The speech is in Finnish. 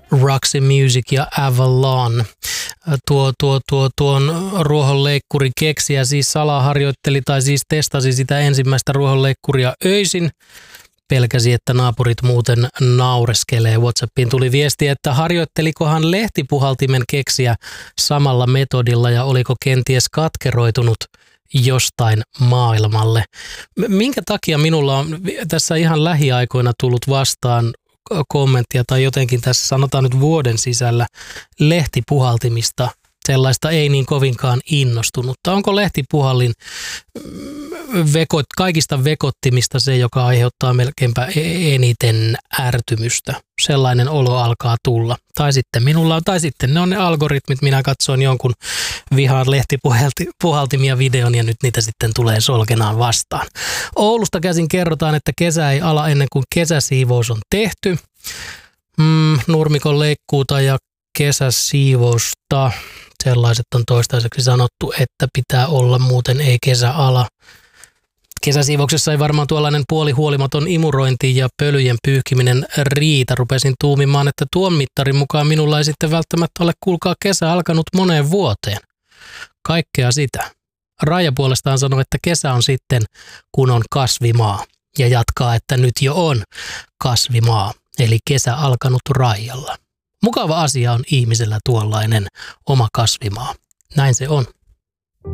Roxy Music ja Avalon. Tuon ruohonleikkurin keksijä siis salaharjoitteli tai siis testasi sitä ensimmäistä ruohonleikkuria öisin. Pelkäsi, että naapurit muuten naureskelee. WhatsAppiin tuli viesti, että harjoittelikohan lehtipuhaltimen keksiä samalla metodilla ja oliko kenties katkeroitunut jostain maailmalle. Minkä takia minulla on tässä ihan lähiaikoina tullut vastaan kommenttia tai jotenkin tässä sanotaan nyt vuoden sisällä lehtipuhaltimista sellaista ei niin kovinkaan innostunutta. Onko lehtipuhallin kaikista vekottimista se, joka aiheuttaa melkeinpä eniten ärtymystä? Sellainen olo alkaa tulla. Tai sitten ne on ne algoritmit, minä katsoin jonkun vihaan lehtipuhaltimia videon ja nyt niitä sitten tulee solkenaan vastaan. Oulusta käsin kerrotaan, että kesä ei ala ennen kuin kesäsiivous on tehty. Nurmikon leikkuuta ja kesäsiivousta. Sellaiset on toistaiseksi sanottu, että pitää olla, muuten ei kesä ala. Kesäsiivouksessa ei varmaan tuollainen puolihuolimaton imurointi ja pölyjen pyyhkiminen riitä. Rupesin tuumimaan, että tuon mittarin mukaan minulla ei sitten välttämättä ole, kuulkaa, kesä alkanut moneen vuoteen. Kaikkea sitä. Raija puolestaan sanoi, että kesä on sitten, kun on kasvimaa. Ja jatkaa, että nyt jo on kasvimaa, eli kesä alkanut Raijalla. Mukava asia on ihmisellä tuollainen oma kasvimaa. Näin se on.